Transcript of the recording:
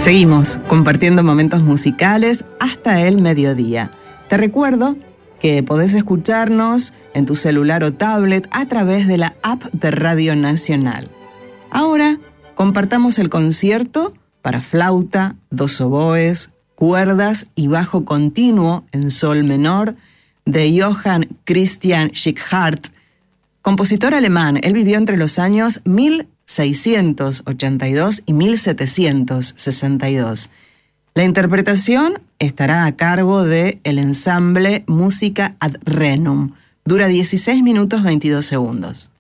Seguimos compartiendo momentos musicales hasta el mediodía. Te recuerdo que podés escucharnos en tu celular o tablet a través de la app de Radio Nacional. Ahora compartamos el concierto para flauta, dos oboes, cuerdas y bajo continuo en sol menor de Johann Christian Schickhardt, compositor alemán. Él vivió entre los años 1682 y 1762. La interpretación estará a cargo del ensamble Música ad Renum. Dura 16 minutos 22 segundos.